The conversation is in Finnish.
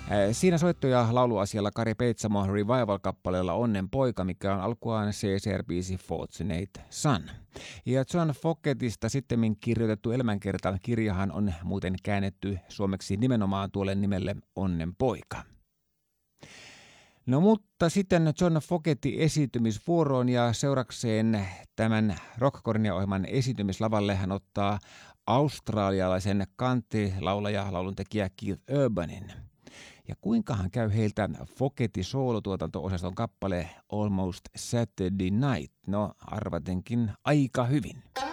Siinä soitto- ja lauluasialla Kari Peitsamo Revival-kappaleella Onnen poika, mikä on alkuaan CCR-biisi Fortunate Son. Ja John Fogertista sittemmin kirjoitettu elämänkerta kirjahan on muuten käännetty suomeksi nimenomaan tuolle nimelle Onnen poika. No mutta sitten John Fogertin esiintymisvuoroon ja seurakseen tämän Rockkornia-ohjelman esiintymislavalle hän ottaa australialaisen country-laulaja, lauluntekijä Keith Urbanin. Ja kuinkahan käy heiltä Fogertin soolotuotanto-osaston kappale Almost Saturday Night? No arvatenkin aika hyvin.